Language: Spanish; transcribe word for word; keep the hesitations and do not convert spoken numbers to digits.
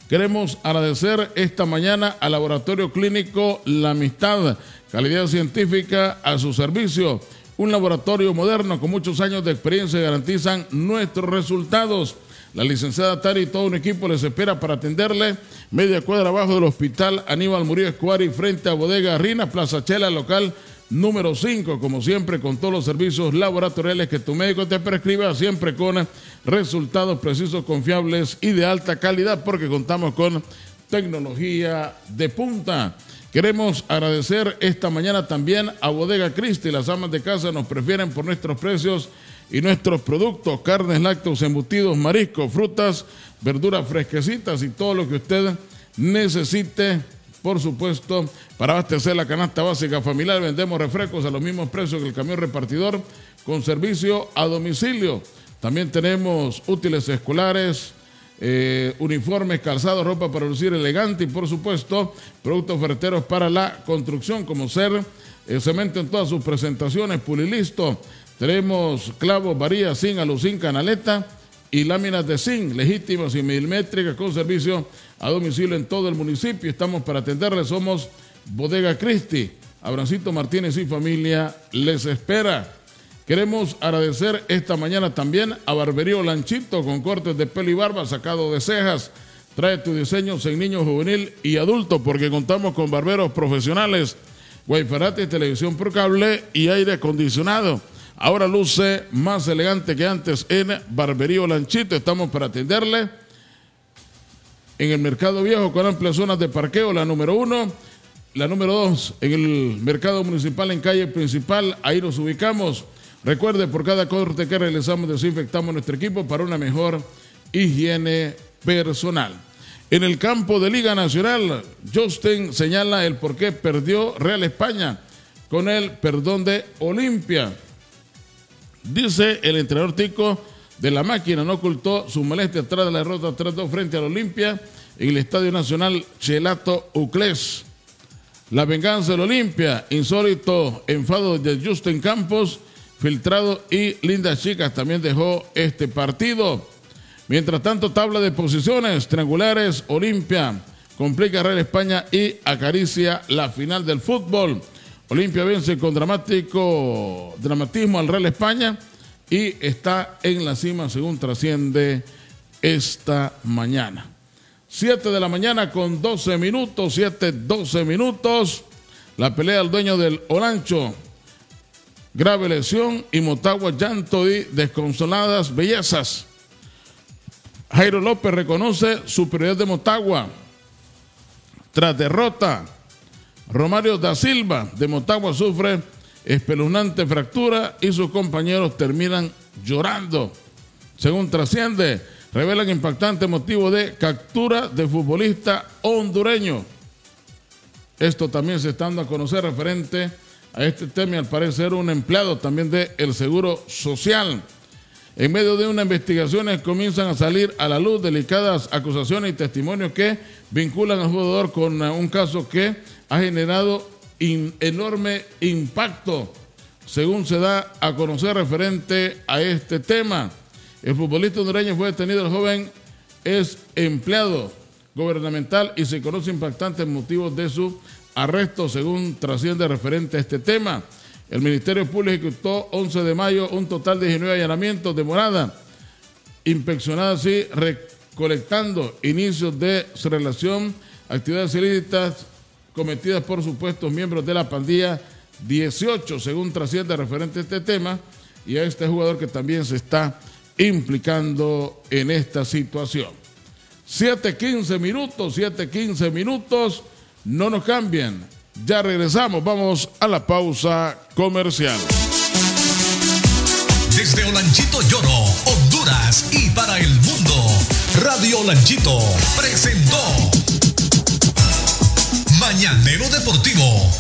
Queremos agradecer esta mañana al Laboratorio Clínico La Amistad, calidad científica a su servicio. Un laboratorio moderno con muchos años de experiencia garantizan nuestros resultados. La licenciada Tari y todo un equipo les espera para atenderle. Media cuadra abajo del Hospital Aníbal Murillo Escobar, frente a Bodega Rina, Plaza Chela, local número cinco, como siempre, con todos los servicios laboratoriales que tu médico te prescriba, siempre con resultados precisos, confiables y de alta calidad, porque contamos con tecnología de punta. Queremos agradecer esta mañana también a Bodega Cristi. Las amas de casa nos prefieren por nuestros precios y nuestros productos, carnes, lácteos, embutidos, mariscos, frutas, verduras fresquecitas y todo lo que usted necesite, por supuesto, para abastecer la canasta básica familiar. Vendemos refrescos a los mismos precios que el camión repartidor, con servicio a domicilio. También tenemos útiles escolares, eh, uniformes, calzados, ropa para lucir elegante y, por supuesto, productos ferreteros para la construcción, como ser eh, cemento en todas sus presentaciones, pulilisto. Tenemos clavos, varillas, zinc, alucín, canaleta y láminas de zinc legítimas y milimétricas con servicio a domicilio en todo el municipio. Estamos para atenderles. Somos Bodega Cristi. Abrancito Martínez y familia les espera. Queremos agradecer esta mañana también a Barberío Lanchito, con cortes de pelo y barba, sacado de cejas. Trae tu diseño en niño, juvenil y adulto, porque contamos con barberos profesionales, wifi, televisión por cable y aire acondicionado. Ahora luce más elegante que antes en Barberío Lanchito. Estamos para atenderle en el Mercado Viejo, con amplias zonas de parqueo, la número uno. La número dos, en el Mercado Municipal, en calle principal, ahí nos ubicamos. Recuerde, por cada corte que realizamos, desinfectamos nuestro equipo para una mejor higiene personal. En el campo de Liga Nacional, Justin señala el por qué perdió Real España con el perdón de Olimpia. Dice el entrenador tico de la máquina, no ocultó su molestia tras de la derrota tres dos frente al Olimpia en el Estadio Nacional Chelato Uclés. La venganza del Olimpia, insólito enfado de Justin Campos, filtrado y lindas chicas también dejó este partido. Mientras tanto, tabla de posiciones triangulares, Olimpia complica a Real España y acaricia la final del fútbol. Olimpia vence con dramático dramatismo al Real España y está en la cima, según trasciende esta mañana. siete de la mañana con doce minutos, siete, doce minutos. La pelea al dueño del Olancho, grave lesión, y Motagua, llanto y desconsoladas bellezas. Jairo López reconoce superioridad de Motagua tras derrota. Romario da Silva de Motagua sufre espeluznante fractura y sus compañeros terminan llorando. Según trasciende, revelan impactante motivo de captura de futbolista hondureño. Esto también se está dando a conocer referente a este tema, y al parecer un empleado también del Seguro Social. En medio de unas investigaciones comienzan a salir a la luz delicadas acusaciones y testimonios que vinculan al jugador con un caso que ha generado in, enorme impacto, según se da a conocer referente a este tema. El futbolista hondureño fue detenido. El joven es empleado gubernamental y se conoce impactantes motivos de su arresto, según trasciende referente a este tema. El Ministerio Público ejecutó once de mayo un total de diecinueve allanamientos de morada, inspeccionadas y recolectando inicios de su relación, actividades ilícitas cometidas por supuestos miembros de la pandilla dieciocho, según trasciende referente a este tema, y a este jugador que también se está implicando en esta situación. siete quince minutos, siete quince minutos, no nos cambien, ya regresamos, vamos a la pausa comercial. Desde Olanchito Lloro, Honduras y para el mundo, Radio Olanchito presentó Mañanero Deportivo.